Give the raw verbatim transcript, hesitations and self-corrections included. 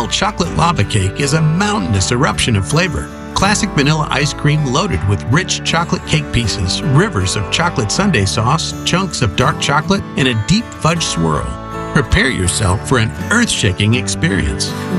Chocolate lava cake is a mountainous eruption of flavor. Classic vanilla ice cream loaded with rich chocolate cake pieces, rivers of chocolate sundae sauce, chunks of dark chocolate, and a deep fudge swirl. Prepare yourself for an earth-shaking experience.